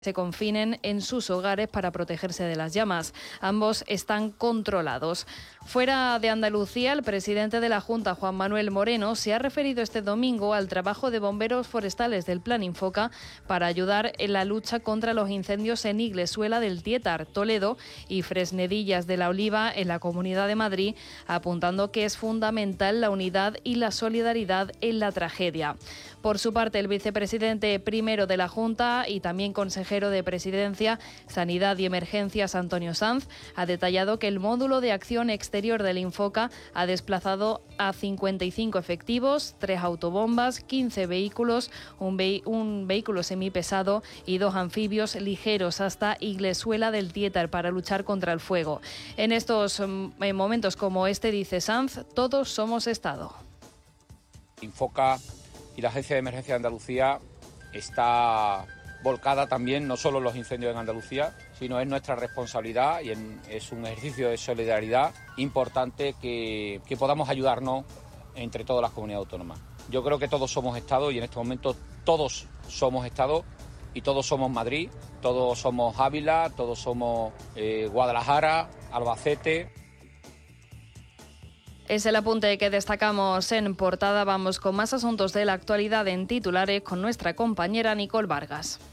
se confinen en sus hogares para protegerse de las llamas. Ambos están controlados. Fuera de Andalucía, el presidente de la Junta, Juan Manuel Moreno, se ha referido este domingo al trabajo de bomberos forestales del Plan Infoca para ayudar en la lucha contra los incendios en Iglesuela del Tiétar, Toledo y Fresnedillas de la Oliva en la Comunidad de Madrid, apuntando que es fundamental la unidad y la solidaridad en la tragedia. Por su parte, el vicepresidente primero de la Junta y también consejero de Presidencia, Sanidad y Emergencias, Antonio Sanz, ha detallado que el módulo de acción exterior del Infoca ha desplazado a 55 efectivos, 3 autobombas, 15 vehículos, un vehículo semipesado y 2 anfibios ligeros hasta Iglesuela del Tiétar para luchar contra el fuego. En estos momentos como este, dice Sanz, todos somos Estado. Infoca y la Agencia de Emergencia de Andalucía está volcada también, no solo en los incendios en Andalucía, sino es nuestra responsabilidad y es un ejercicio de solidaridad importante que podamos ayudarnos entre todas las comunidades autónomas. Yo creo que todos somos Estado y en este momento todos somos Estado y todos somos Madrid, todos somos Ávila, todos somos Guadalajara, Albacete. Es el apunte que destacamos en portada. Vamos con más asuntos de la actualidad en titulares con nuestra compañera Nicole Vargas.